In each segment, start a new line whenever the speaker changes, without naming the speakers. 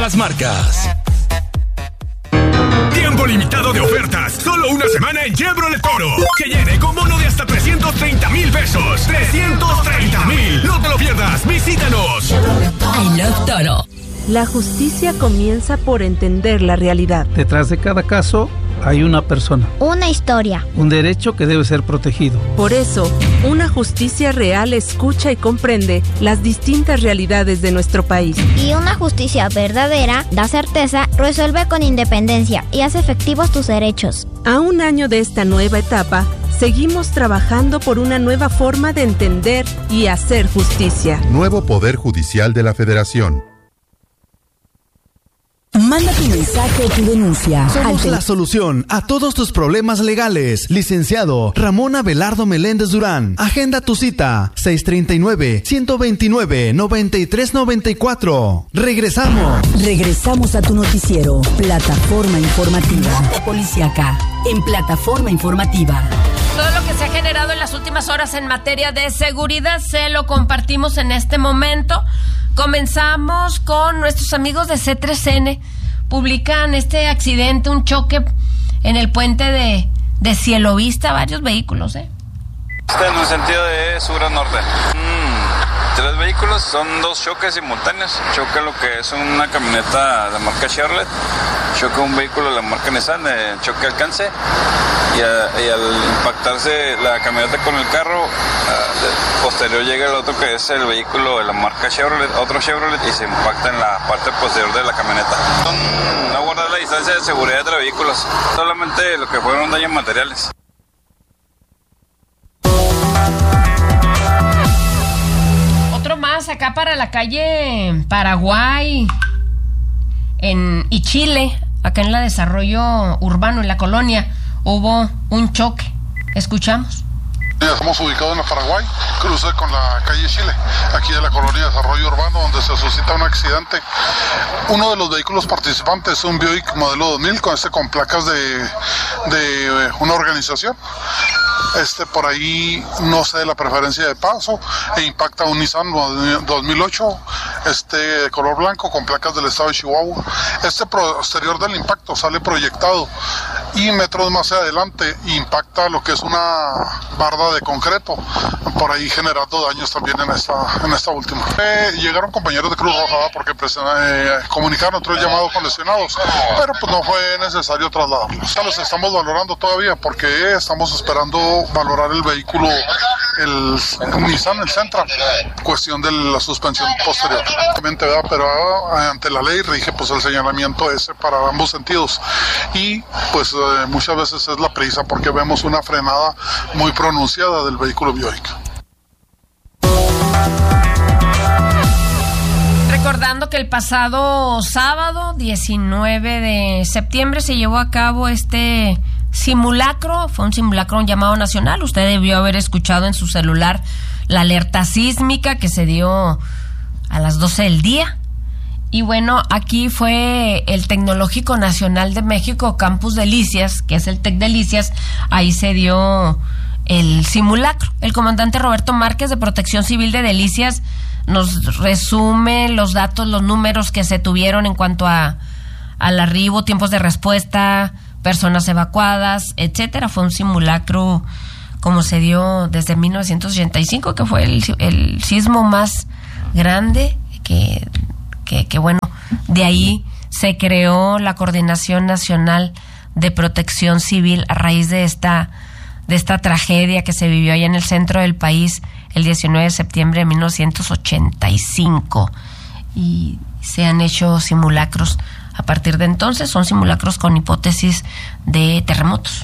nuevas marcas.
Tiempo limitado de ofertas. Solo una semana en Chevrolet Toro. Que llene con bono de hasta 330,000 pesos. 330,000. No te lo pierdas. Visítanos.
I love Toro.
La justicia comienza por entender la realidad.
Detrás de cada caso hay una persona.
Una historia.
Un derecho que debe ser protegido.
Por eso, una justicia real escucha y comprende las distintas realidades de nuestro país.
Y una justicia verdadera da certeza, resuelve con independencia y hace efectivos tus derechos.
A un año de esta nueva etapa, seguimos trabajando por una nueva forma de entender y hacer justicia.
Nuevo Poder Judicial de la Federación.
Manda tu mensaje o tu denuncia.
Somos la solución a todos tus problemas legales. Licenciado Ramón Abelardo Meléndez Durán. Agenda tu cita. 639-129-9394.
Regresamos a tu noticiero. Plataforma informativa. Policíaca. En Plataforma Informativa.
Todo lo que se ha generado en las últimas horas en materia de seguridad se lo compartimos en este momento. Comenzamos con nuestros amigos de C3N. Publican este accidente, un choque en el puente de Cielovista, varios vehículos,
Está en un sentido de sur a norte. 3 vehículos, son 2 choques simultáneos. Choca lo que es una camioneta de marca Chevrolet, choca un vehículo de la marca Nissan, choque alcance, y al impactarse la camioneta con el carro, posterior llega el otro que es el vehículo de la marca Chevrolet, otro Chevrolet, y se impacta en la parte posterior de la camioneta. No guardar la distancia de seguridad entre vehículos, solamente lo que fueron daños materiales.
Otro más acá para la calle Paraguay y Chile, acá en la Desarrollo Urbano, en la colonia, hubo un choque. Escuchamos.
Estamos ubicados en la Paraguay, cruce con la calle Chile, aquí de la colonia Desarrollo Urbano, donde se suscita un accidente. Uno de los vehículos participantes, un Buick modelo 2000, con placas de una organización. Por ahí no sé la preferencia de paso e impacta un Nissan 2008 de color blanco con placas del estado de Chihuahua. Posterior del impacto sale proyectado y metros más adelante impacta lo que es una barda de concreto, por ahí generando daños también en esta última. Llegaron compañeros de Cruz Roja porque comunicaron otros llamados con lesionados, pero pues no fue necesario trasladarlos. Ya los estamos valorando todavía porque estamos esperando valorar el vehículo, el Nissan, el Sentra, cuestión de la suspensión posterior. Pero ante la ley rige pues el señalamiento ese para ambos sentidos y pues muchas veces es la prisa porque vemos una frenada muy pronunciada del vehículo Buick.
Recordando que el pasado sábado 19 de septiembre se llevó a cabo este simulacro, fue un simulacro, un llamado nacional. Usted debió haber escuchado en su celular la alerta sísmica que se dio a las 12 del día. Y bueno, aquí fue el Tecnológico Nacional de México, Campus Delicias, que es el TEC Delicias, ahí se dio el simulacro. El comandante Roberto Márquez de Protección Civil de Delicias nos resume los datos, los números que se tuvieron en cuanto al arribo, tiempos de respuesta, personas evacuadas, etcétera. Fue un simulacro como se dio desde 1985, que fue el sismo más grande que bueno, de ahí se creó la Coordinación Nacional de Protección Civil a raíz de esta tragedia que se vivió allá en el centro del país el 19 de septiembre de 1985, y se han hecho simulacros a partir de entonces. Son simulacros con hipótesis de terremotos.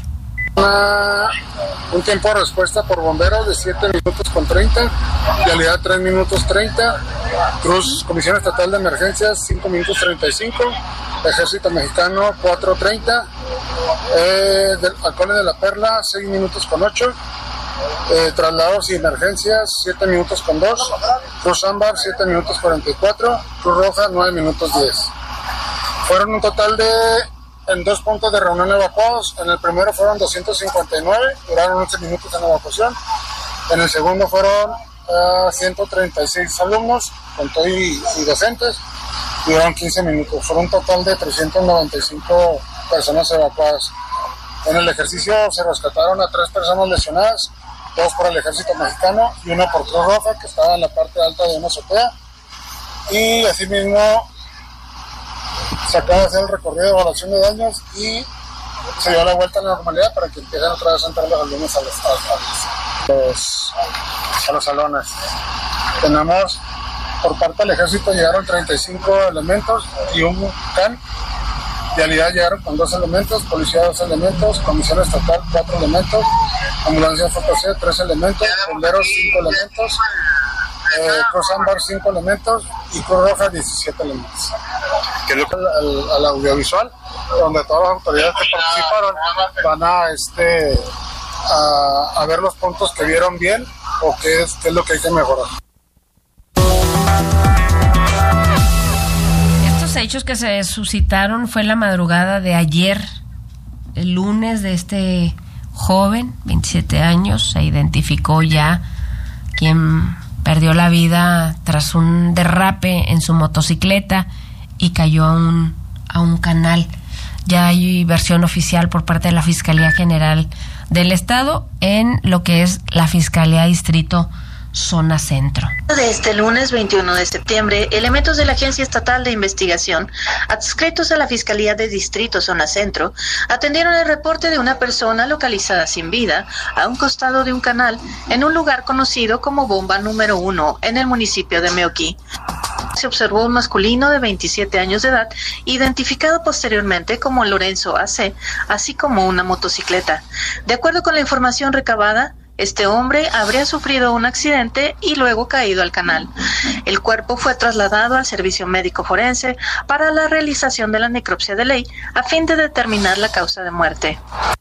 Un tiempo de respuesta por bomberos de 7 minutos con 30, vialidad 3 minutos 30, Comisión Estatal de Emergencias 5 minutos 35, Ejército Mexicano 4:30, Halcones de la Perla 6 minutos con 8, traslados y emergencias 7 minutos con 2, Cruz Ámbar 7 minutos 44, Cruz Roja 9 minutos 10. Fueron un total de, en 2 puntos de reunión evacuados. En el primero fueron 259, duraron 11 minutos en evacuación. En el segundo fueron 136 alumnos, con todo y docentes. Duraron 15 minutos. Fueron un total de 395 personas evacuadas. En el ejercicio se rescataron a 3 personas lesionadas, 2 por el ejército mexicano y 1 por Cruz Roja, que estaba en la parte alta de una azotea. Y asimismo se acaba de hacer el recorrido de evaluación de daños y se dio la vuelta a la normalidad para que empiecen otra vez a entrar los alumnos a los salones. Tenemos por parte del ejército llegaron 35 elementos y un CAN. Vialidad llegaron con 2 elementos, policía 2 elementos, comisión estatal 4 elementos, ambulancia FPC 3 elementos, bomberos 5 elementos, Cruz Ámbar 5 elementos y Cruz Roja 17 elementos. Al audiovisual, donde todas las autoridades que participaron van a ver los puntos que vieron bien o qué es lo que hay que mejorar.
Hechos que se suscitaron fue la madrugada de ayer, el lunes, de este joven, 27 años, se identificó ya, quien perdió la vida tras un derrape en su motocicleta y cayó a un canal. Ya hay versión oficial por parte de la Fiscalía General del Estado en lo que es la Fiscalía Distrito Zona Centro.
De este lunes 21 de septiembre, elementos de la Agencia Estatal de Investigación, adscritos a la Fiscalía de Distrito Zona Centro, atendieron el reporte de una persona localizada sin vida a un costado de un canal en un lugar conocido como Bomba número 1 en el municipio de Meoqui. Se observó un masculino de 27 años de edad, identificado posteriormente como Lorenzo AC, así como una motocicleta. De acuerdo con la información recabada, este hombre habría sufrido un accidente y luego caído al canal. El cuerpo fue trasladado al servicio médico forense para la realización de la necropsia de ley a fin de determinar la causa de muerte.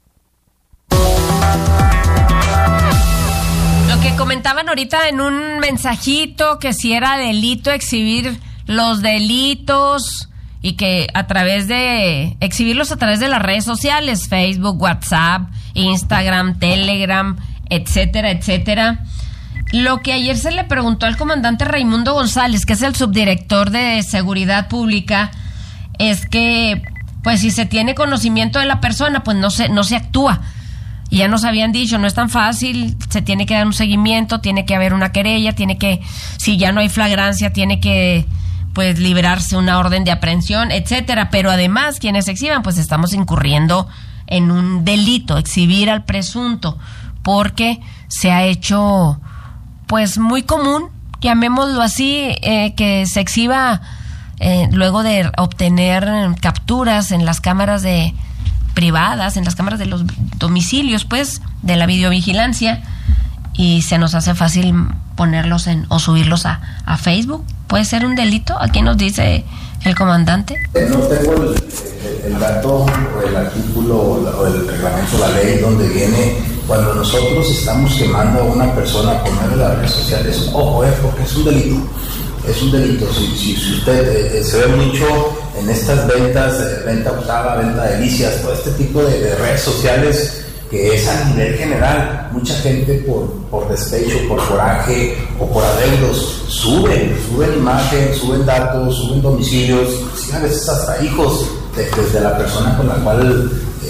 Lo que comentaban ahorita en un mensajito, que si era delito exhibir los delitos y que exhibirlos a través de las redes sociales, Facebook, WhatsApp, Instagram, Telegram, etcétera, etcétera. Lo que ayer se le preguntó al comandante Raimundo González, que es el subdirector de Seguridad Pública, es que, pues, si se tiene conocimiento de la persona, pues no se actúa. Y ya nos habían dicho, no es tan fácil, se tiene que dar un seguimiento, tiene que haber una querella, si ya no hay flagrancia, tiene que, pues, liberarse una orden de aprehensión, etcétera. Pero además, quienes exhiban, pues estamos incurriendo en un delito, exhibir al presunto, porque se ha hecho, pues, muy común, llamémoslo así, que se exhiba luego de obtener capturas en las cámaras privadas, en las cámaras de los domicilios, pues, de la videovigilancia, y se nos hace fácil ponerlos o subirlos a Facebook. ¿Puede ser un delito? ¿Aquí nos dice el comandante?
No tengo el dato o el artículo o el reglamento, la ley, donde viene cuando nosotros estamos quemando a una persona por medio de las redes sociales. Ojo, porque es un delito. Es un delito. Si usted se ve mucho en estas ventas, venta octava, venta delicias, todo este tipo de redes sociales, que es a nivel general. Mucha gente por despecho, por coraje o por adeudos suben imagen, suben datos, suben domicilios, a veces hasta hijos desde la persona con la cual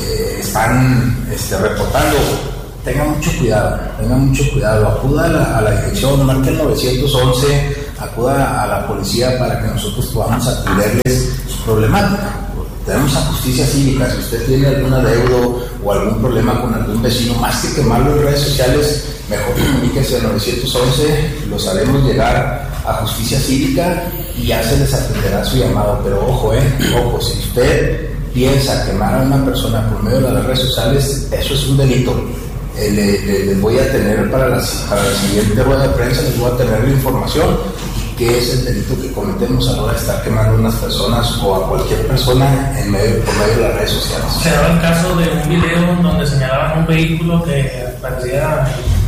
están reportando. Tengan mucho cuidado, acuda a la dirección, marque el 911, acuda a la policía para que nosotros podamos atenderles su problemática. Tenemos a justicia cívica. Si usted tiene algún adeudo o algún problema con algún vecino, más que quemarlo en redes sociales, mejor comuníquese al 911, los haremos llegar a justicia cívica y ya se les atenderá su llamado. Pero ojo, si usted piensa quemar a una persona por medio de las redes sociales, eso es un delito. Les voy a tener para la siguiente rueda de prensa, les voy a tener la información qué es el delito que cometemos a la hora de estar quemando a unas personas o a cualquier persona por medio de las redes sociales.
Se daba el caso de un video donde señalaban un vehículo que parecía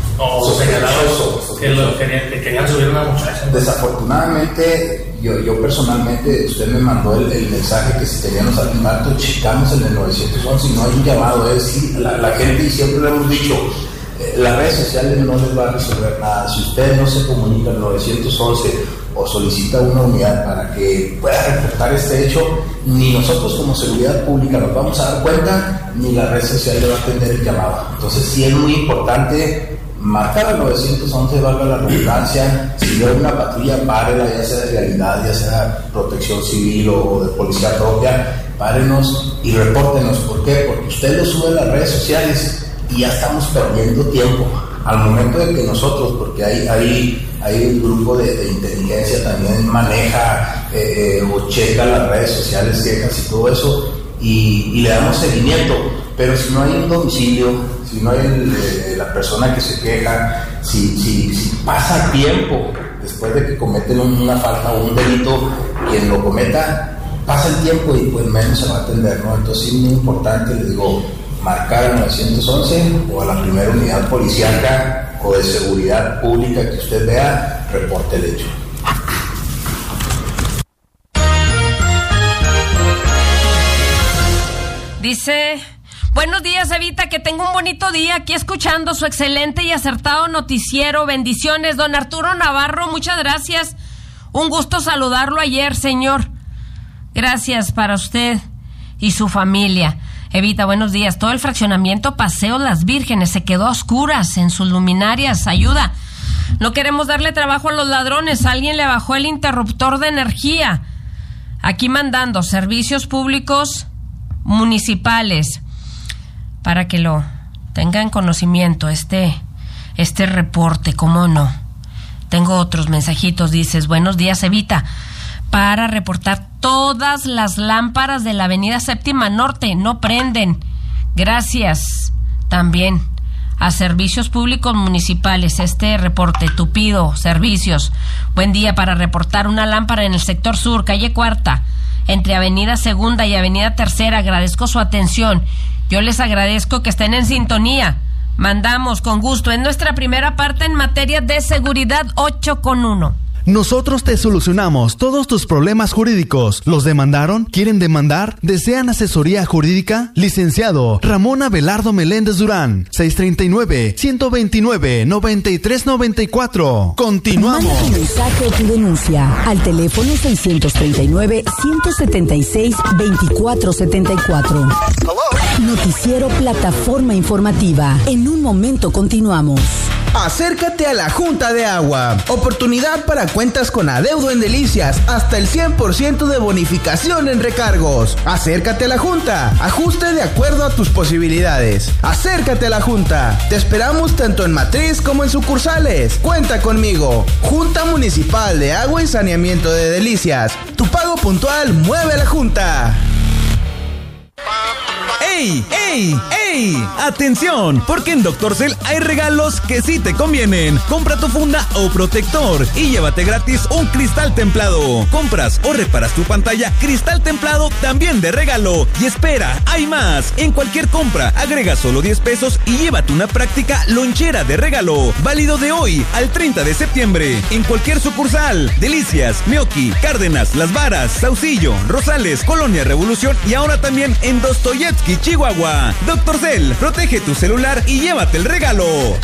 señalaban que querían subir a una muchacha.
Desafortunadamente, yo personalmente, usted me mandó el mensaje que si teníamos algún dato, checamos en el 911 y no hay un llamado. Es decir, la gente, y siempre lo hemos dicho, las redes sociales no les va a resolver nada. Si usted no se comunica al 911 o solicita una unidad para que pueda reportar este hecho, ni nosotros como seguridad pública nos vamos a dar cuenta, ni la red social le va a atender el llamado. Entonces sí es muy importante marcar al 911, valga la redundancia. Si ve una patrulla, párela, ya sea de realidad, ya sea protección civil o de policía propia, párenos y repórtenos. ¿Por qué? Porque usted lo sube a las redes sociales y ya estamos perdiendo tiempo. Al momento de que nosotros, porque hay un grupo de inteligencia también maneja o checa las redes sociales, quejas y todo eso, y le damos seguimiento, pero si no hay un domicilio, si no hay la persona que se queja, si pasa tiempo después de que cometen una falta o un delito, quien lo cometa, pasa el tiempo y pues menos se va a atender, ¿no? Entonces es muy importante, le digo, marcar al 911 o a la primera unidad policíaca o de seguridad pública que usted vea, reporte el hecho.
Dice: buenos días, Evita, que tenga un bonito día aquí escuchando su excelente y acertado noticiero. Bendiciones, don Arturo Navarro, muchas gracias. Un gusto saludarlo ayer, señor. Gracias para usted y su familia. Evita, buenos días. Todo el fraccionamiento Paseo Las Vírgenes se quedó a oscuras en sus luminarias. Ayuda. No queremos darle trabajo a los ladrones. Alguien le bajó el interruptor de energía. Aquí mandando servicios públicos municipales para que lo tengan conocimiento este reporte, cómo no. Tengo otros mensajitos. Dices: buenos días, Evita, para reportar todas las lámparas de la avenida Séptima Norte no prenden. Gracias también a servicios públicos municipales. Este reporte, Tupido Servicios. Buen día, para reportar una lámpara en el sector sur, calle Cuarta, entre avenida Segunda y avenida Tercera. Agradezco su atención. Yo les agradezco que estén en sintonía. Mandamos con gusto. En nuestra primera parte en materia de seguridad, 8:1.
Nosotros te solucionamos todos tus problemas jurídicos. ¿Los demandaron? ¿Quieren demandar? ¿Desean asesoría jurídica? Licenciado Ramón Abelardo Meléndez Durán, 639-129-9394. Continuamos.
Manda tu mensaje o tu denuncia al teléfono 639-176-2474. Noticiero Plataforma Informativa. En un momento continuamos.
Acércate a la Junta de Agua. Oportunidad para cuentas con adeudo en Delicias. Hasta el 100% de bonificación en recargos. Acércate a la Junta. Ajuste de acuerdo a tus posibilidades. Acércate a la Junta. Te esperamos tanto en matriz como en sucursales. Cuenta conmigo. Junta Municipal de Agua y Saneamiento de Delicias. Tu pago puntual mueve a la Junta.
¡Ey! ¡Ey! ¡Ey! ¡Atención! Porque en Dr. Cell hay regalos que sí te convienen. Compra tu funda o protector y llévate gratis un cristal templado. Compras o reparas tu pantalla, cristal templado también de regalo. Y espera, hay más. En cualquier compra, agrega solo 10 pesos y llévate una práctica lonchera de regalo. Válido de hoy al 30 de septiembre. En cualquier sucursal. Delicias, Meoqui, Cárdenas, Las Varas, Saucillo, Rosales, Colonia Revolución y ahora también en Dostoyevsky, Chihuahua. Dr. Cell, protege tu celular y llévate el regalo.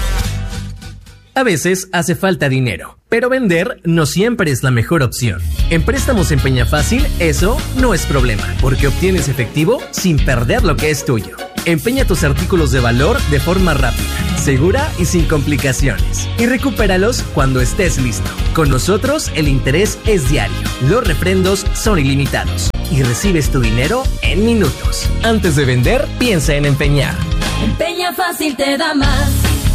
A veces hace falta dinero, pero vender no siempre es la mejor opción. En Préstamos en Peñafácil, eso no es problema, porque obtienes efectivo sin perder lo que es tuyo. Empeña tus artículos de valor de forma rápida, segura y sin complicaciones. Y recupéralos cuando estés listo. Con nosotros el interés es diario. Los refrendos son ilimitados. Y recibes tu dinero en minutos. Antes de vender, piensa en empeñar.
Empeña Fácil te da más.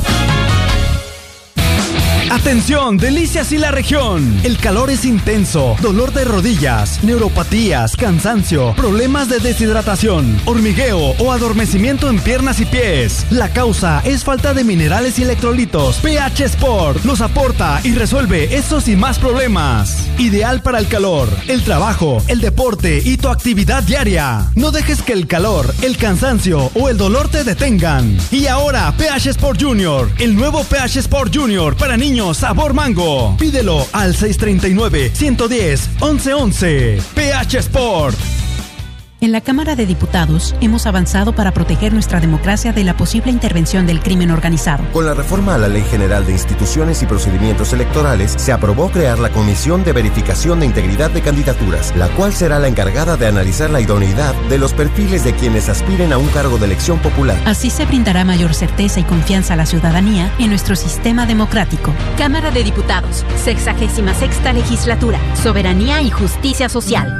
Atención, Delicias y la región. El calor es intenso, dolor de rodillas, neuropatías, cansancio, problemas de deshidratación, hormigueo o adormecimiento en piernas y pies. La causa es falta de minerales y electrolitos. pH Sport los aporta y resuelve estos y más problemas. Ideal para el calor, el trabajo, el deporte y tu actividad diaria. No dejes que el calor, el cansancio o el dolor te detengan. Y ahora, pH Sport Junior, el nuevo pH Sport Junior para niños sabor mango. Pídelo al 639-110-1111. pH Sport.
En la Cámara de Diputados hemos avanzado para proteger nuestra democracia de la posible intervención del crimen organizado.
Con la reforma a la Ley General de Instituciones y Procedimientos Electorales, se aprobó crear la Comisión de Verificación de Integridad de Candidaturas, la cual será la encargada de analizar la idoneidad de los perfiles de quienes aspiren a un cargo de elección popular.
Así se brindará mayor certeza y confianza a la ciudadanía en nuestro sistema democrático.
Cámara de Diputados, 66ª Legislatura, Soberanía y Justicia Social.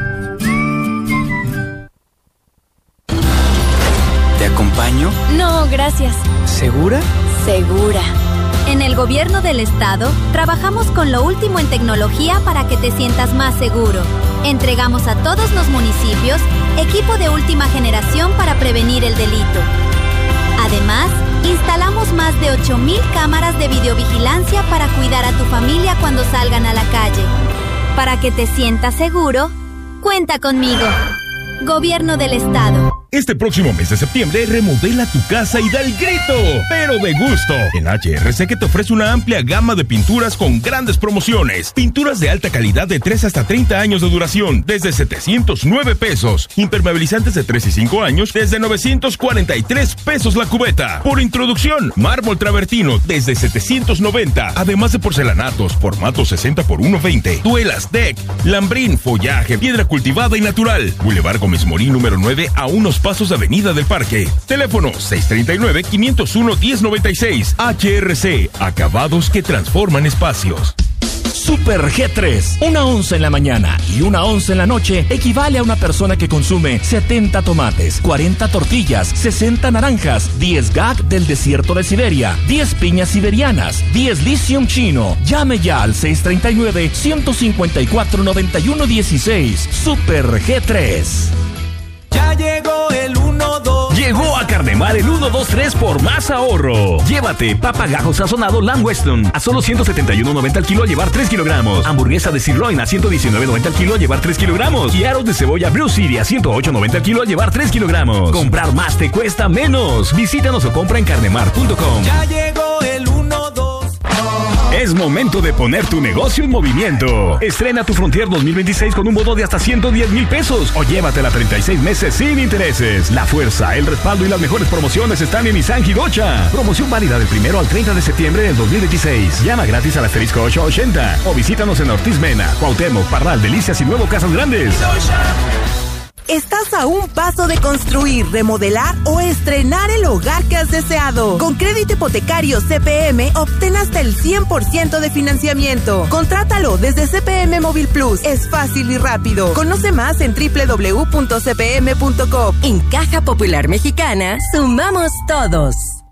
¿Te acompaño?
No, gracias.
¿Segura?
Segura.
En el Gobierno del Estado, trabajamos con lo último en tecnología para que te sientas más seguro. Entregamos a todos los municipios equipo de última generación para prevenir el delito. Además, instalamos más de 8,000 cámaras de videovigilancia para cuidar a tu familia cuando salgan a la calle. Para que te sientas seguro, cuenta conmigo. Gobierno del Estado.
Este próximo mes de septiembre, remodela tu casa y da el grito, pero de gusto. En HRC que te ofrece una amplia gama de pinturas con grandes promociones. Pinturas de alta calidad de 3 hasta 30 años de duración, desde 709 pesos. Impermeabilizantes de 3 y 5 años, desde 943 pesos la cubeta. Por introducción, mármol travertino, desde 790. Además de porcelanatos, formato 60 por 1.20. Duelas, deck, lambrín, follaje, piedra cultivada y natural. Boulevard Gómez Morín número 9 a unos pasos de Avenida del Parque. Teléfono 639-501-1096. HRC, acabados que transforman espacios.
Super G3. Una onza en la mañana y una onza en la noche equivale a una persona que consume 70 tomates, 40 tortillas, 60 naranjas, 10 gag del desierto de Siberia, 10 piñas siberianas, 10 lithium chino. Llame ya al 639-154-9116. Super G3.
Ya llegó el 1-2. Llegó a Carnemar el 1-2-3 por más ahorro. Llévate papa gajo sazonado Lamb Weston a solo 171.90 al kilo a llevar 3 kilogramos. Hamburguesa de sirloin a 119.90 al kilo a llevar 3 kilogramos. Y aros de cebolla Blue City a 108.90 al kilo a llevar 3 kilogramos. Comprar más te cuesta menos. Visítanos o compra en carnemar.com. Ya llegó el 1-2.
Es momento de poner tu negocio en movimiento. Estrena tu Frontier 2026 con un bono de hasta 110,000 pesos o llévatela 36 meses sin intereses. La fuerza, el respaldo y las mejores promociones están en Nissan Hirocha. Promoción válida del 1 al 30 de septiembre del 2026. Llama gratis al asterisco 880 o visítanos en Ortiz Mena, Cuauhtémoc, Parral, Delicias y Nuevo Casas Grandes.
Estás a un paso de construir, remodelar o estrenar el hogar que has deseado. Con crédito hipotecario CPM, obtén hasta el 100% de financiamiento. Contrátalo desde CPM Móvil Plus. Es fácil y rápido. Conoce más en www.cpm.com.
En Caja Popular Mexicana, sumamos todos.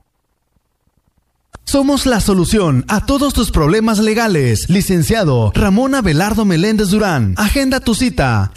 Somos la solución a todos tus problemas legales. Licenciado Ramón Abelardo Meléndez Durán. Agenda tu cita.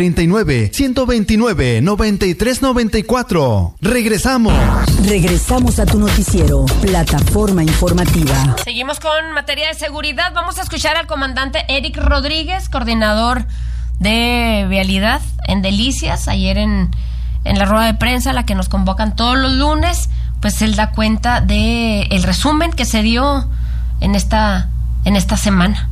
639-129-9394. Regresamos.
Regresamos a tu noticiero, Plataforma Informativa.
Seguimos con materia de seguridad. Vamos a escuchar al comandante Eric Rodríguez, coordinador de vialidad en Delicias. Ayer en la rueda de prensa, la que nos convocan todos los lunes, pues él da cuenta de el resumen que se dio en esta semana.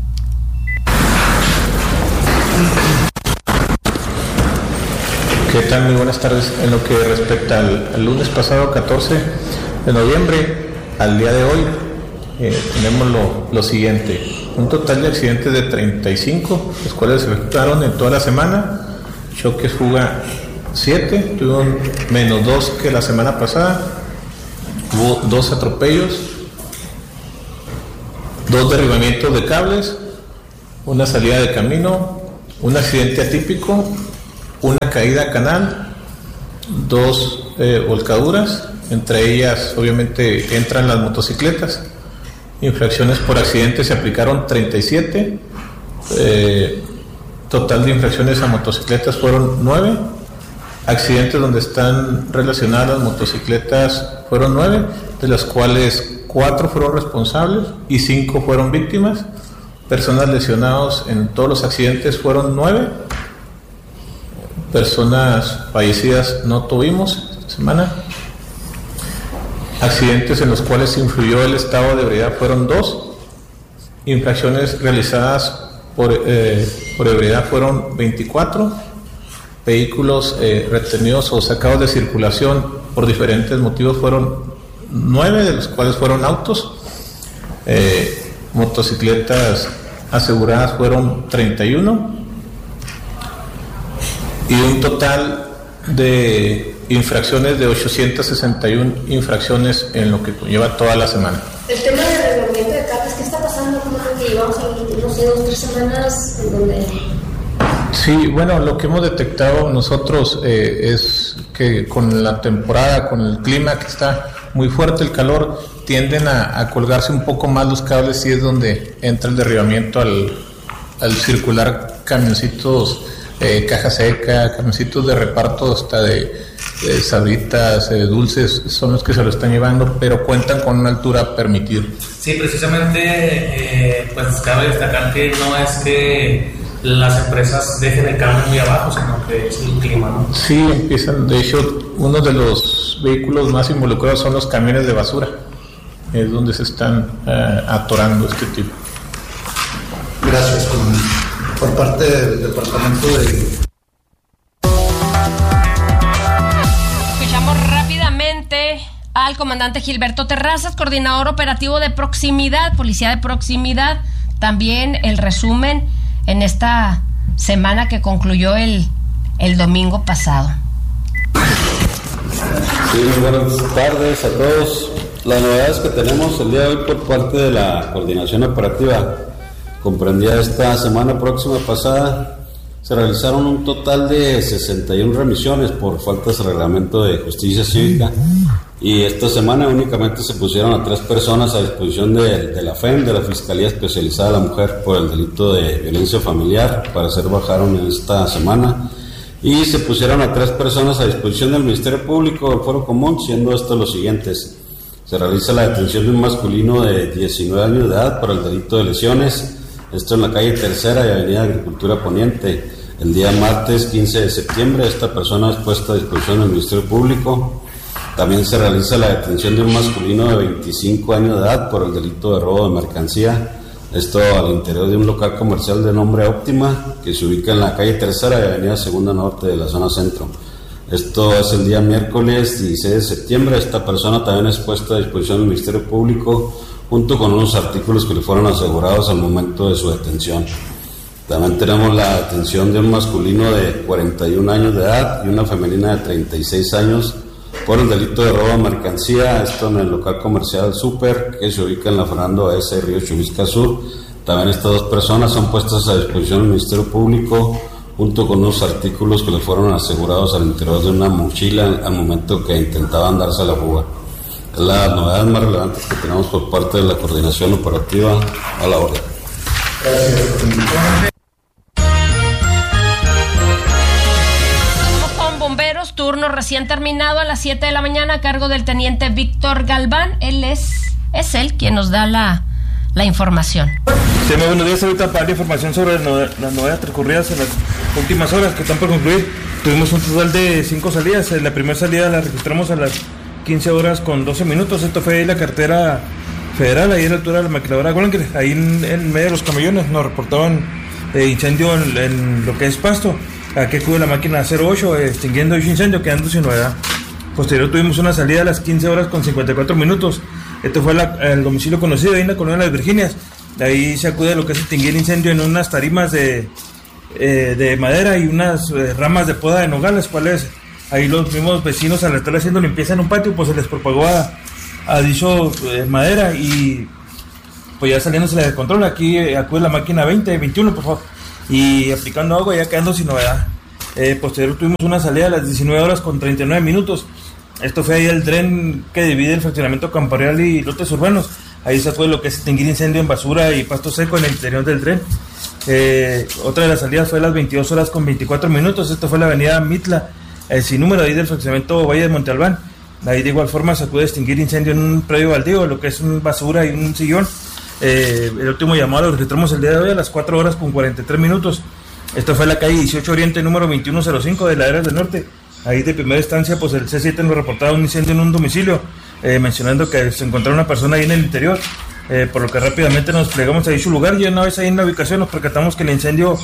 ¿Qué tal? Muy buenas tardes. En lo que respecta al lunes pasado, 14 de noviembre, al día de hoy, tenemos lo siguiente. Un total de accidentes de 35, los cuales se efectuaron en toda la semana. Choques fuga 7, tuvieron menos 2 que la semana pasada. Hubo 2 atropellos, 2 derribamientos de cables, una salida de camino, un accidente atípico, una caída a canal, 2 volcaduras, entre ellas obviamente entran las motocicletas. Infracciones por accidente se aplicaron 37, total de infracciones a motocicletas fueron 9. Accidentes donde están relacionadas las motocicletas fueron 9, de las cuales 4 fueron responsables y 5 fueron víctimas. Personas lesionadas en todos los accidentes fueron 9. Personas fallecidas no tuvimos esta semana. Accidentes en los cuales influyó el estado de ebriedad fueron 2. Infracciones realizadas por ebriedad fueron 24. vehículos retenidos o sacados de circulación por diferentes motivos fueron 9, de los cuales fueron autos. Motocicletas aseguradas fueron 31 y un total de infracciones de 861 infracciones en lo que lleva toda la semana.
El tema del reglamento de cargas, ¿qué está pasando? ¿Cómo que llevamos, no sé, 2 o 3 semanas en donde...?
Sí, bueno, lo que hemos detectado nosotros es que con la temporada, con el clima que está muy fuerte, el calor, tienden a colgarse un poco más los cables y es donde entra el derribamiento al circular camioncitos, caja seca, camioncitos de reparto hasta de sabritas, dulces, son los que se lo están llevando, pero cuentan con una altura permitida.
Sí, precisamente, pues cabe destacar que no es que las empresas dejen el cambio muy abajo, sino que es el clima, ¿no?
Sí, empiezan, de hecho, uno de los vehículos más involucrados son los camiones de basura, es donde se están atorando este tipo.
Gracias, por parte del departamento de...
Escuchamos rápidamente al comandante Gilberto Terrazas, coordinador operativo de proximidad, policía de proximidad, también el resumen en esta semana que concluyó el domingo pasado.
Sí, muy buenas tardes a todos. Las novedades que tenemos el día de hoy por parte de la coordinación operativa comprendía esta semana próxima pasada, se realizaron un total de 61 remisiones por faltas de reglamento de justicia cívica y esta semana únicamente se pusieron a 3 personas a disposición de la FEM, de la Fiscalía Especializada de la Mujer por el delito de violencia familiar, para ser bajaron en esta semana, y se pusieron a 3 personas a disposición del Ministerio Público del Foro Común, siendo estos los siguientes. Se realiza la detención de un masculino de 19 años de edad por el delito de lesiones, esto en la calle Tercera y Avenida Agricultura Poniente. El día martes 15 de septiembre esta persona es puesta a disposición del Ministerio Público. También se realiza la detención de un masculino de 25 años de edad por el delito de robo de mercancía, esto al interior de un local comercial de nombre Óptima, que se ubica en la calle Tercera y Avenida Segunda Norte de la zona centro. Esto es el día miércoles 16 de septiembre. Esta persona también es puesta a disposición del Ministerio Público junto con unos artículos que le fueron asegurados al momento de su detención. También tenemos la detención de un masculino de 41 años de edad y una femenina de 36 años por el delito de robo de mercancía, esto en el local comercial Super, que se ubica en la Fernando S. Río Chubisca Sur. También estas 2 personas son puestas a disposición del Ministerio Público junto con unos artículos que le fueron asegurados al interior de una mochila al momento que intentaban darse a la fuga. Es las novedades más relevantes que tenemos por parte de la coordinación operativa a la orden.
Vamos con bomberos, turno recién terminado a las 7 de la mañana a cargo del teniente Víctor Galván. Él es él quien nos da la información.
Sí, muy buenos días. Ahorita para la información sobre las novedades transcurridas en las últimas horas que están por concluir. Tuvimos un total de 5 salidas. La primera salida la registramos a las 15 horas con 12 minutos. Esto fue ahí la carretera federal, ahí a la altura de la maquiladora Golden, ahí en medio de los camellones. Nos reportaban incendio en lo que es Pasto. Aquí acude la máquina 08 extinguiendo dicho incendio, quedando sin novedad. Posterior tuvimos una salida a las 15 horas con 54 minutos. Esto fue el domicilio conocido ahí en la colonia de las Virginias. De ahí se acude a lo que es extinguir incendio en unas tarimas de madera y unas ramas de poda de nogales, cuales ahí los mismos vecinos al estar haciendo limpieza en un patio, pues se les propagó a dicho madera y pues ya saliéndose de control. Aquí acude la máquina 21, por favor, y aplicando agua ya quedando sin novedad. Posterior tuvimos una salida a las 19 horas con 39 minutos. Esto fue ahí el tren que divide el fraccionamiento Campo Real y lotes urbanos. Ahí se acude lo que es extinguir incendio en basura y pasto seco en el interior del tren. Otra de las salidas fue a las 22 horas con 24 minutos. Esto fue la avenida Mitla, sin número, ahí del fraccionamiento Valle de Monte Albán. Ahí de igual forma se acude a extinguir incendio en un predio baldío, lo que es un basura y un sillón. El último llamado lo registramos el día de hoy a las 4 horas con 43 minutos. Esto fue la calle 18 Oriente, número 2105 de Laderas del Norte. Ahí de primera instancia, pues el C7 nos reportaba un incendio en un domicilio, mencionando que se encontraba una persona ahí en el interior, por lo que rápidamente nos plegamos a dicho lugar y una vez ahí en la ubicación nos percatamos que el incendio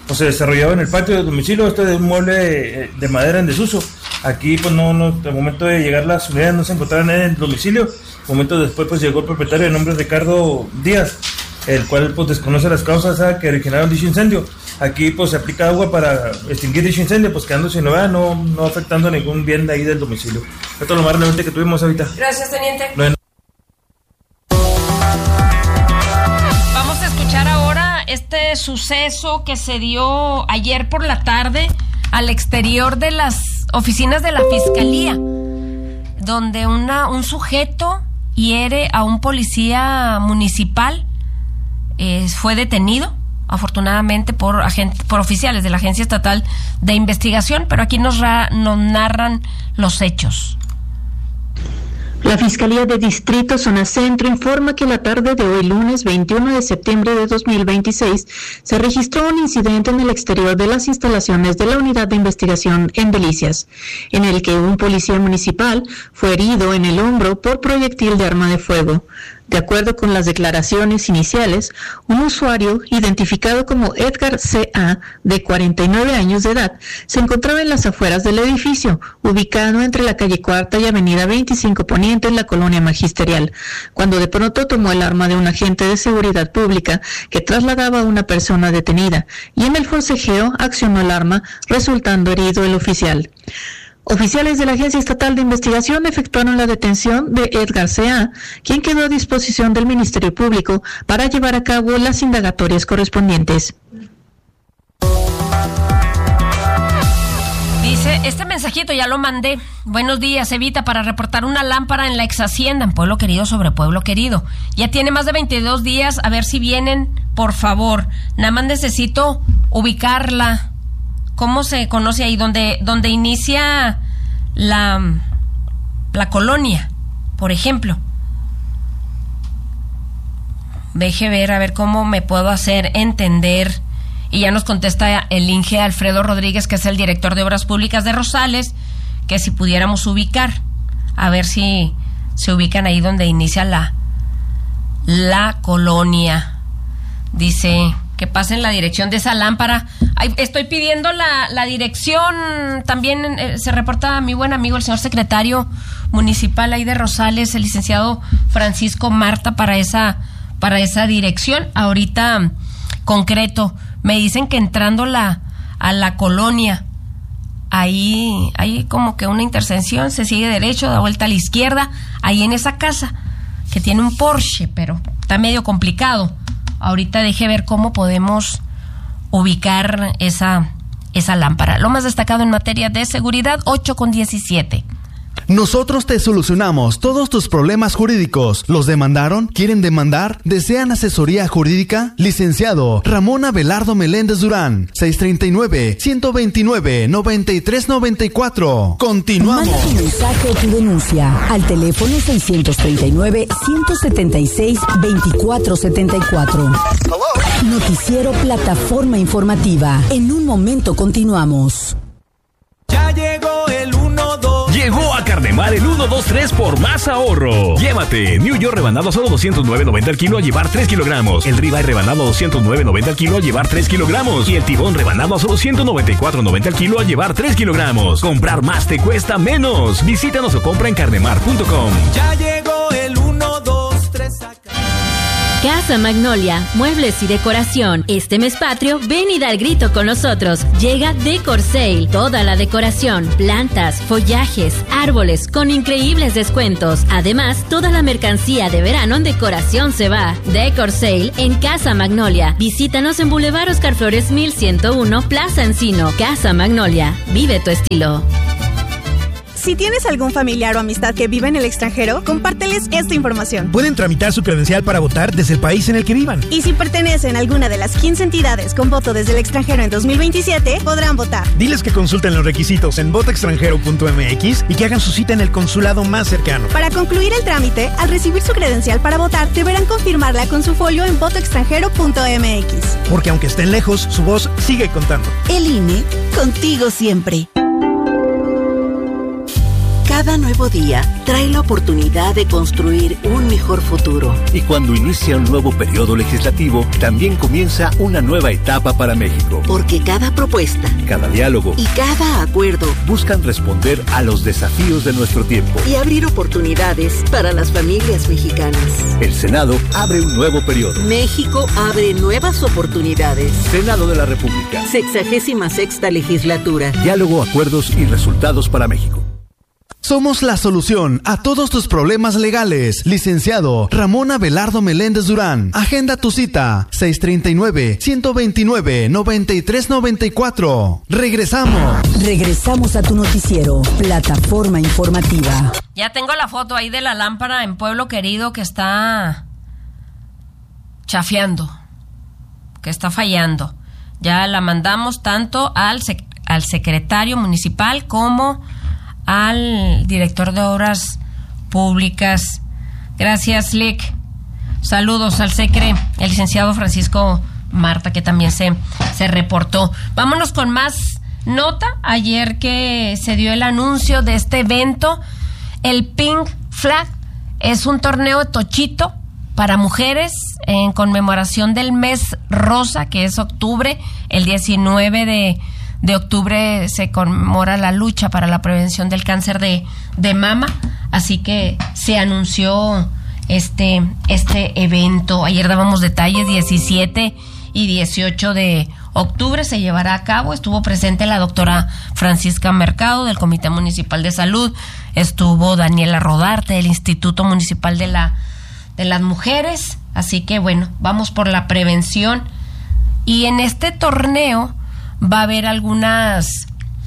pues se desarrollaba en el patio del domicilio, de un mueble de madera en desuso. Aquí pues no, al momento de llegar las unidades no se encontraban en el domicilio. Momentos después pues llegó el propietario de nombre Ricardo Díaz, el cual pues desconoce las causas que originaron dicho incendio. Aquí pues se aplica agua para extinguir dicho incendio, pues quedando sin novedad, no afectando ningún bien de ahí del domicilio. Esto es lo más relevante que tuvimos ahorita.
Gracias, teniente.
Bueno.
Vamos a escuchar ahora este suceso que se dio ayer por la tarde al exterior de las oficinas de la Fiscalía, donde un sujeto hiere a un policía municipal. Fue detenido, afortunadamente, por oficiales de la Agencia Estatal de Investigación, pero aquí nos narran los hechos.
La Fiscalía de Distrito Zona Centro informa que la tarde de hoy, lunes 21 de septiembre de 2026, se registró un incidente en el exterior de las instalaciones de la Unidad de Investigación en Delicias, en el que un policía municipal fue herido en el hombro por proyectil de arma de fuego. De acuerdo con las declaraciones iniciales, un usuario identificado como Edgar C.A., de 49 años de edad, se encontraba en las afueras del edificio, ubicado entre la calle Cuarta y avenida 25 Poniente en la colonia Magisterial, cuando de pronto tomó el arma de un agente de seguridad pública que trasladaba a una persona detenida, y en el forcejeo accionó el arma, resultando herido el oficial. Oficiales de la Agencia Estatal de Investigación efectuaron la detención de Edgar C.A., quien quedó a disposición del Ministerio Público para llevar a cabo las indagatorias correspondientes.
Dice, este mensajito ya lo mandé. Buenos días, Evita, para reportar una lámpara en la ex hacienda, en Pueblo Querido sobre Pueblo Querido. Ya tiene más de 22 días, a ver si vienen, por favor. Nada más necesito ubicarla. ¿Cómo se conoce ahí? Donde inicia la colonia, por ejemplo. Deje ver, a ver cómo me puedo hacer entender. Y ya nos contesta el Inge Alfredo Rodríguez, que es el director de Obras Públicas de Rosales, que si pudiéramos ubicar, a ver si se ubican ahí donde inicia la colonia. Dice que pasen la dirección de esa lámpara. Ay, estoy pidiendo la dirección. También se reporta a mi buen amigo, el señor secretario municipal ahí de Rosales, el licenciado Francisco Marta, para esa dirección. Ahorita, concreto, me dicen que entrando a la colonia, ahí hay como que una intersección, se sigue derecho, da vuelta a la izquierda, ahí en esa casa, que tiene un Porsche, pero está medio complicado. Ahorita deje ver cómo podemos ubicar esa lámpara. Lo más destacado en materia de seguridad, 8:17.
Nosotros te solucionamos todos tus problemas jurídicos. ¿Los demandaron? ¿Quieren demandar? ¿Desean asesoría jurídica? Licenciado Ramón Abelardo Meléndez Durán, 639-129-9394. Continuamos.
Manda tu mensaje o tu denuncia al teléfono 639-176-2474. Noticiero Plataforma Informativa. En un momento continuamos.
Ya llegó el 1-2. Llegó a Carnemar el 1-2-3 por más ahorro. Llévate New York rebanado a solo $209.90 al kilo a llevar 3 kilogramos. El ribeye rebanado a $209.90 al kilo a llevar 3 kilogramos. Y el tibón rebanado a solo $194.90 al kilo a llevar 3 kilogramos. Comprar más te cuesta menos. Visítanos o compra en carnemar.com.
Ya llegó el 1-2-3 acá.
Casa Magnolia, muebles y decoración. Este mes patrio, ven y da el grito con nosotros. Llega Decor Sale, toda la decoración, plantas, follajes, árboles, con increíbles descuentos. Además, toda la mercancía de verano en decoración se va. Decor Sale en Casa Magnolia. Visítanos en Boulevard Oscar Flores 1101, Plaza Encino. Casa Magnolia, vive tu estilo.
Si tienes algún familiar o amistad que vive en el extranjero, compárteles esta información.
Pueden tramitar su credencial para votar desde el país en el que vivan.
Y si pertenecen a alguna de las 15 entidades con voto desde el extranjero en 2027, podrán votar.
Diles que consulten los requisitos en votoextranjero.mx y que hagan su cita en el consulado más cercano.
Para concluir el trámite, al recibir su credencial para votar, deberán confirmarla con su folio en votoextranjero.mx.
Porque aunque estén lejos, su voz sigue contando.
El INE, contigo siempre.
Cada nuevo día trae la oportunidad de construir un mejor futuro.
Y cuando inicia un nuevo periodo legislativo, también comienza una nueva etapa para México.
Porque cada propuesta,
cada diálogo
y cada acuerdo
buscan responder a los desafíos de nuestro tiempo
y abrir oportunidades para las familias mexicanas.
El Senado abre un nuevo periodo.
México abre nuevas oportunidades.
Senado de la República.
66ª legislatura.
Diálogo, acuerdos y resultados para México.
Somos la solución a todos tus problemas legales. Licenciado Ramón Abelardo Meléndez Durán. Agenda tu cita. 639-129-9394. Regresamos
a tu noticiero. Plataforma informativa.
Ya tengo la foto ahí de la lámpara en Pueblo Querido que está chafeando, que está fallando. Ya la mandamos tanto al secretario municipal como al director de Obras Públicas. Gracias, Lick. Saludos al secre, el licenciado Francisco Marta, que también se reportó. Vámonos con más nota. Ayer que se dio el anuncio de este evento, el Pink Flag es un torneo de tochito para mujeres en conmemoración del mes rosa, que es octubre. El 19 de octubre se conmemora la lucha para la prevención del cáncer de mama, así que se anunció este evento. Ayer dábamos detalles, 17 y 18 de octubre se llevará a cabo. Estuvo presente la doctora Francisca Mercado del Comité Municipal de Salud, estuvo Daniela Rodarte del Instituto Municipal de las Mujeres, así que bueno, vamos por la prevención. Y en este torneo va a haber algunas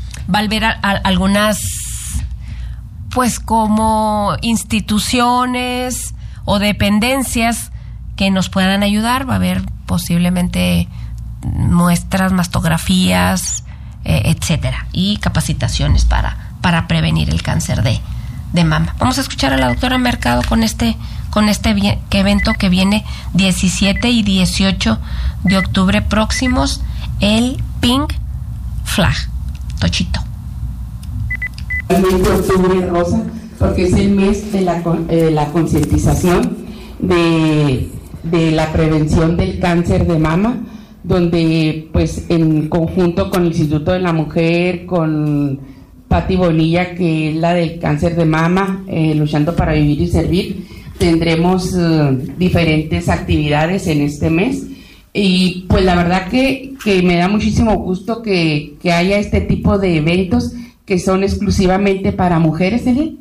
pues como instituciones o dependencias que nos puedan ayudar. Va a haber posiblemente muestras, mastografías, etcétera, y capacitaciones para prevenir el cáncer de mama. Vamos a escuchar a la doctora Mercado con este evento que viene 17 y 18 de octubre próximos, el Pink Flag, tochito.
Realmente octubre rosa, porque es el mes de la concientización de la prevención del cáncer de mama, donde pues en conjunto con el Instituto de la Mujer, con Patti Bonilla, que es la del cáncer de mama, luchando para vivir y servir, tendremos diferentes actividades en este mes. Y pues la verdad que me da muchísimo gusto que haya este tipo de eventos que son exclusivamente para mujeres,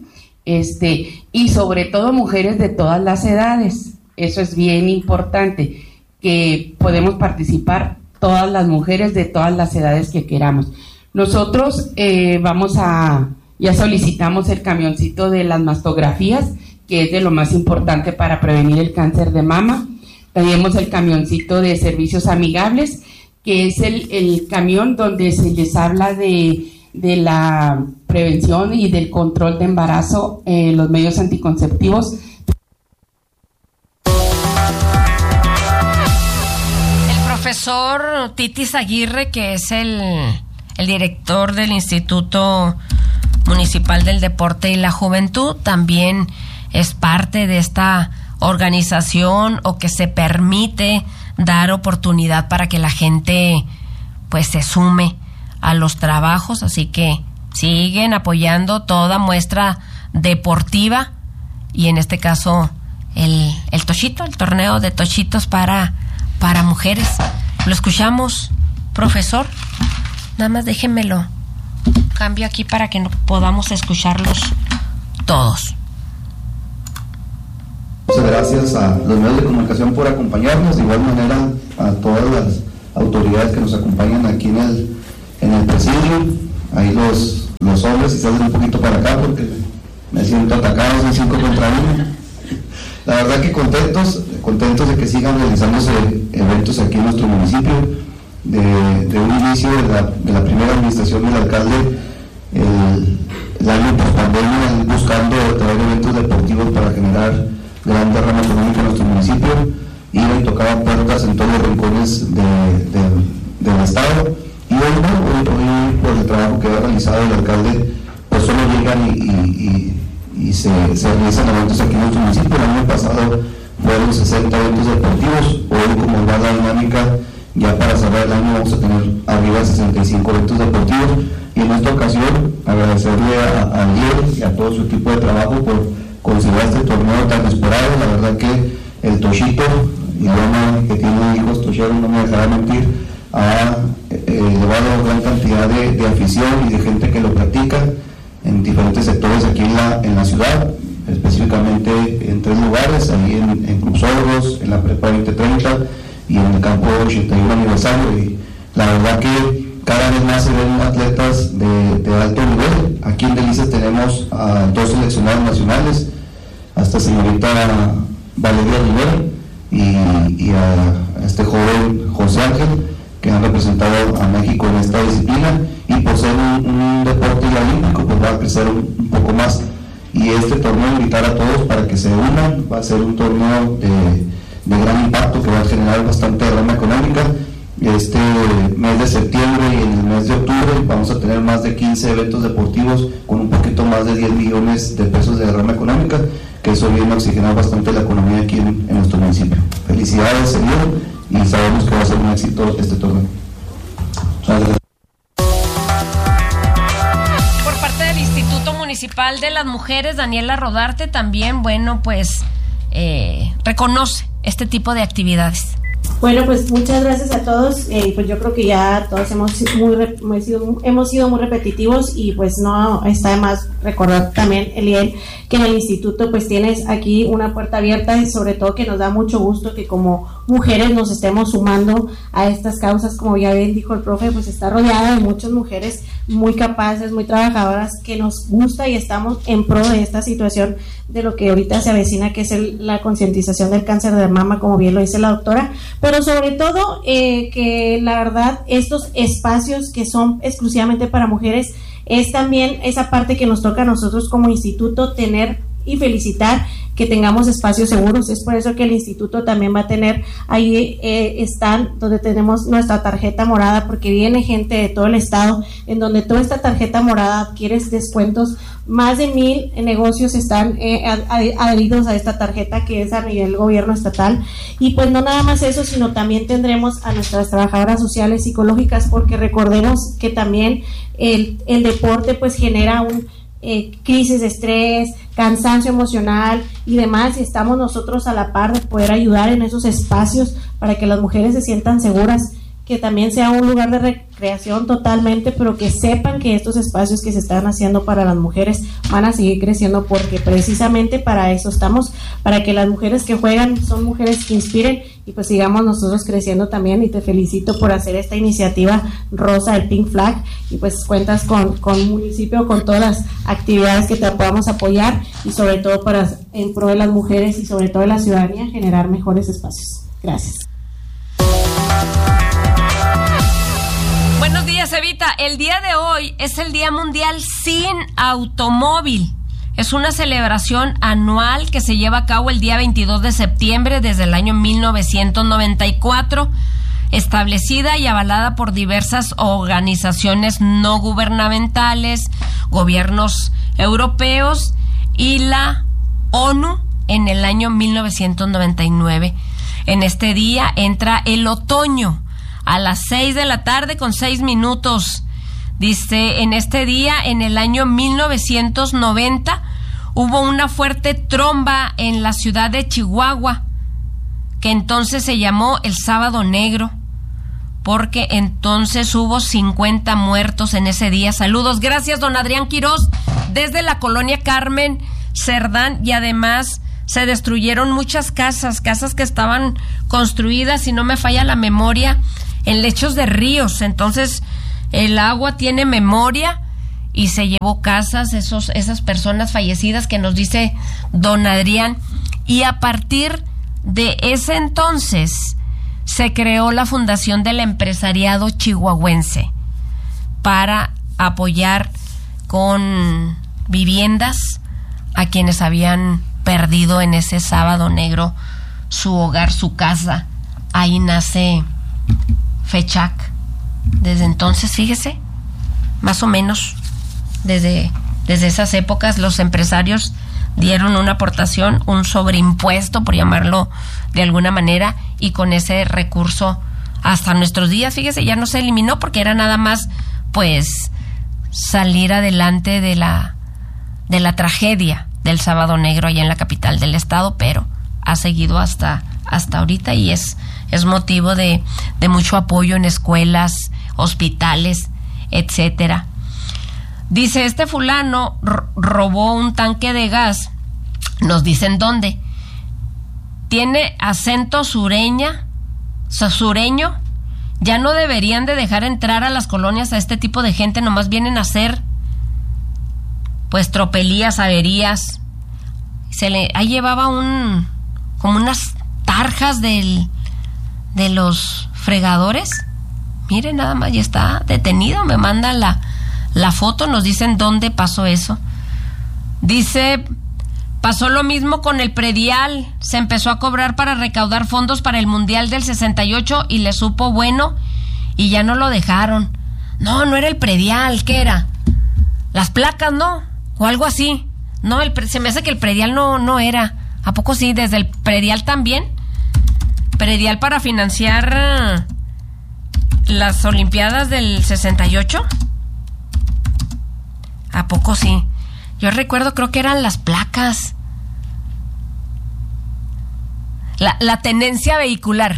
y sobre todo mujeres de todas las edades. Eso es bien importante, que podemos participar todas las mujeres de todas las edades que queramos. Nosotros ya solicitamos el camioncito de las mastografías, que es de lo más importante para prevenir el cáncer de mama. Tenemos el camioncito de servicios amigables, que es el camión donde se les habla de la prevención y del control de embarazo en los medios anticonceptivos.
El profesor Titis Aguirre, que es el director del Instituto Municipal del Deporte y la Juventud, también es parte de esta organización, o que se permite dar oportunidad para que la gente pues se sume a los trabajos, así que siguen apoyando toda muestra deportiva, y en este caso el tochito, el torneo de tochitos para mujeres. Lo escuchamos, profesor. Nada más déjenmelo cambio aquí para que podamos escucharlos todos.
Muchas gracias a los medios de comunicación por acompañarnos, de igual manera a todas las autoridades que nos acompañan aquí en el presidio. Ahí los hombres, si salen un poquito para acá porque me siento atacados en 5 contra 1. La verdad que contentos de que sigan realizándose eventos aquí en nuestro municipio. De un inicio de la primera administración del alcalde, el año post pandemia, buscando traer eventos deportivos para generar gran derrama económica en nuestro municipio, iban y tocaban puertas en todos los rincones del estado, y hoy por el trabajo que ha realizado el alcalde, pues solo llegan y se realizan eventos aquí en nuestro municipio. El año pasado fueron 60 eventos deportivos. Hoy, como va la dinámica, ya para cerrar el año vamos a tener arriba de 65 eventos deportivos. Y en esta ocasión agradecerle a Liel y a todo su equipo de trabajo por considerar este torneo tan esperado. La verdad que el Toshito, y Loma, que tiene hijos tocheros, no me dejará mentir, ha elevado gran cantidad de afición y de gente que lo practica en diferentes sectores aquí en la ciudad, específicamente en 3 lugares, ahí en Club Sordos, en la Prepa 2030 y en el campo 81 aniversario. Y la verdad que cada vez más se ven atletas de alto nivel. Aquí en Delicias tenemos a 2 seleccionados nacionales, hasta señorita Valeria Rivera y a este joven José Ángel, que han representado a México en esta disciplina, y por ser un deporte ya olímpico, pues va a crecer un poco más. Y este torneo, invitar a todos para que se unan. Va a ser un torneo de gran impacto que va a generar bastante derrama económica. Este mes de septiembre y en el mes de octubre vamos a tener más de 15 eventos deportivos con un poquito más de 10 millones de pesos de derrama económica, que eso viene a oxigenar bastante la economía aquí en nuestro municipio. Felicidades, señor, y sabemos que va a ser un éxito este torneo.
Por parte del Instituto Municipal de las Mujeres, Daniela Rodarte también, bueno, pues reconoce este tipo de actividades.
Bueno, pues muchas gracias a todos. Pues yo creo que ya todos hemos sido muy repetitivos, y pues no está de más recordar también, Eliel, que en el instituto pues tienes aquí una puerta abierta, y sobre todo que nos da mucho gusto que como mujeres nos estemos sumando a estas causas. Como ya bien dijo el profe, pues está rodeada de muchas mujeres muy capaces, muy trabajadoras, que nos gusta y estamos en pro de esta situación de lo que ahorita se avecina, que es la concientización del cáncer de mama, como bien lo dice la doctora, pero sobre todo que la verdad estos espacios que son exclusivamente para mujeres es también esa parte que nos toca a nosotros como instituto tener y felicitar, que tengamos espacios seguros. Es por eso que el instituto también va a tener ahí stand donde tenemos nuestra tarjeta morada, porque viene gente de todo el estado, en donde toda esta tarjeta morada adquieres descuentos. Más de 1,000 negocios están adheridos a esta tarjeta, que es a nivel gobierno estatal. Y pues no nada más eso, sino también tendremos a nuestras trabajadoras sociales psicológicas, porque recordemos que también el deporte pues genera crisis de estrés, cansancio emocional y demás, y estamos nosotros a la par de poder ayudar en esos espacios para que las mujeres se sientan seguras, que también sea un lugar de recreación totalmente, pero que sepan que estos espacios que se están haciendo para las mujeres van a seguir creciendo, porque precisamente para eso estamos, para que las mujeres que juegan son mujeres que inspiren, y pues sigamos nosotros creciendo también. Y te felicito por hacer esta iniciativa rosa, el Pink Flag, y pues cuentas con el municipio, con todas las actividades que te podamos apoyar, y sobre todo para en pro de las mujeres y sobre todo de la ciudadanía generar mejores espacios. Gracias.
Buenos días, Evita. El día de hoy es el Día Mundial Sin Automóvil. Es una celebración anual que se lleva a cabo el día 22 de septiembre desde el año 1994, establecida y avalada por diversas organizaciones no gubernamentales, gobiernos europeos y la ONU en el año 1999. En este día entra el otoño a las 6 de la tarde con 6 minutos. Dice, en este día, en el año 1990, hubo una fuerte tromba en la ciudad de Chihuahua, que entonces se llamó el Sábado Negro, porque entonces hubo 50 muertos en ese día. Saludos, gracias don Adrián Quirós, desde la colonia Carmen Cerdán, y además se destruyeron muchas casas que estaban construidas, si no me falla la memoria, en lechos de ríos. Entonces el agua tiene memoria y se llevó casas, esas personas fallecidas que nos dice don Adrián. Y a partir de ese entonces se creó la Fundación del Empresariado Chihuahuense para apoyar con viviendas a quienes habían perdido en ese Sábado Negro su hogar, su casa. Ahí nace FECHAC. Desde entonces, fíjese, más o menos desde Desde esas épocas los empresarios dieron una aportación, un sobreimpuesto, por llamarlo de alguna manera, y con ese recurso hasta nuestros días, fíjese, ya no se eliminó porque era nada más, pues, salir adelante de la tragedia del Sábado Negro allá en la capital del estado, pero ha seguido hasta ahorita y es motivo de mucho apoyo en escuelas, hospitales, etcétera. Dice, este fulano robó un tanque de gas, nos dicen dónde, tiene acento sureño, ya no deberían de dejar entrar a las colonias a este tipo de gente, nomás vienen a hacer pues tropelías, averías. Ahí llevaba como unas tarjas de los fregadores, miren nada más, ya está detenido, me manda la foto, nos dicen dónde pasó eso. Dice, pasó lo mismo con el predial, se empezó a cobrar para recaudar fondos para el Mundial del 68 y le supo bueno y ya no lo dejaron. No era el predial, ¿qué era? Las placas, ¿no? O algo así. No, se me hace que el predial no era. ¿A poco sí? ¿Desde el predial también? ¿Predial para financiar las Olimpiadas del 68? ¿A poco sí? Yo recuerdo, creo que eran las placas. La tenencia vehicular.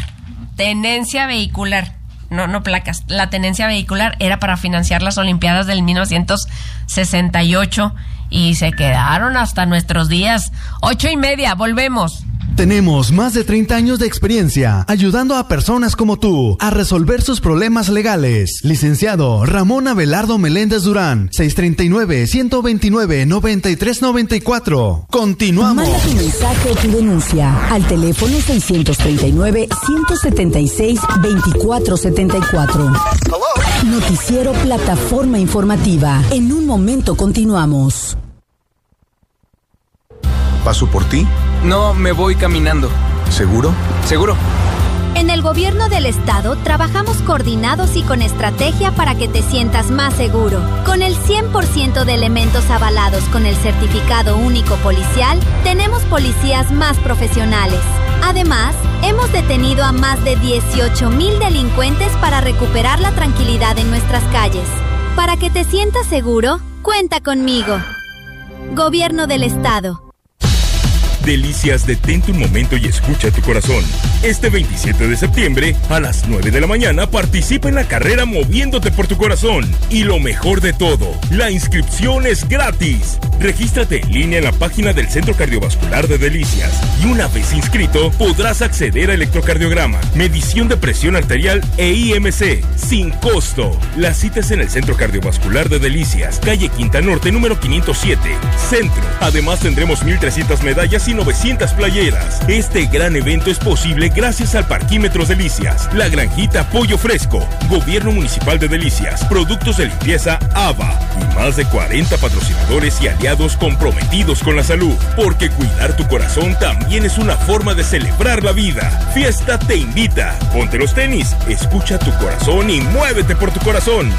No placas. La tenencia vehicular era para financiar las Olimpiadas del 1968 y se quedaron hasta nuestros días. 8:30, volvemos.
Tenemos más de 30 años de experiencia ayudando a personas como tú a resolver sus problemas legales. Licenciado Ramón Abelardo Meléndez Durán, 639-129-9394. Continuamos.
Manda tu mensaje o tu denuncia al teléfono 639-176-2474. Noticiero Plataforma Informativa. En un momento continuamos.
¿Paso por ti?
No, me voy caminando.
¿Seguro?
Seguro.
En el gobierno del estado trabajamos coordinados y con estrategia para que te sientas más seguro. Con el 100% de elementos avalados con el certificado único policial, tenemos policías más profesionales. Además, hemos detenido a más de 18,000 delincuentes para recuperar la tranquilidad en nuestras calles. Para que te sientas seguro, cuenta conmigo. Gobierno del estado.
Delicias, detente un momento y escucha tu corazón. Este 27 de septiembre, a las 9 de la mañana, participa en la carrera Moviéndote por tu Corazón. Y lo mejor de todo, la inscripción es gratis. Regístrate en línea en la página del Centro Cardiovascular de Delicias. Y una vez inscrito, podrás acceder a electrocardiograma, medición de presión arterial e IMC, sin costo. Las citas en el Centro Cardiovascular de Delicias, calle Quinta Norte, número 507, Centro. Además, tendremos 1,300 medallas y 900 playeras. Este gran evento es posible gracias al Parquímetros Delicias, La Granjita Pollo Fresco, Gobierno Municipal de Delicias, Productos de Limpieza ABA y más de 40 patrocinadores y aliados comprometidos con la salud. Porque cuidar tu corazón también es una forma de celebrar la vida. Fiesta te invita. Ponte los tenis, escucha tu corazón y muévete por tu corazón.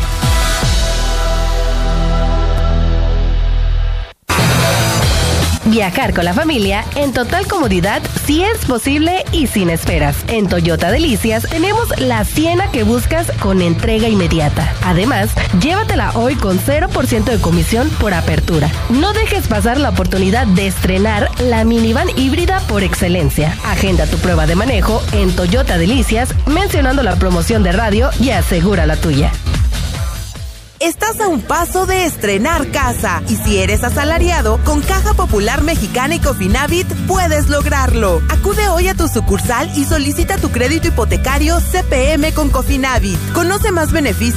Viajar con la familia en total comodidad si es posible y sin esperas. En Toyota Delicias tenemos la Siena que buscas con entrega inmediata. Además, llévatela hoy con 0% de comisión por apertura. No dejes pasar la oportunidad de estrenar la minivan híbrida por excelencia. Agenda tu prueba de manejo en Toyota Delicias mencionando la promoción de radio y asegura la tuya.
Estás a un paso de estrenar casa y si eres asalariado, con Caja Popular Mexicana y Cofinavit puedes lograrlo. Acude hoy a tu sucursal y solicita tu crédito hipotecario CPM con Cofinavit. Conoce más beneficios